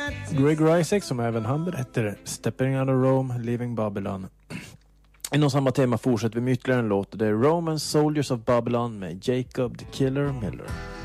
Gregor Isaac, som även han berättar, Stepping Out of Rome, Leaving Babylon. Inom samma tema fortsätter vi med ytterligare en låt. Det är Romans Soldiers of Babylon med Jacob the Killer Miller.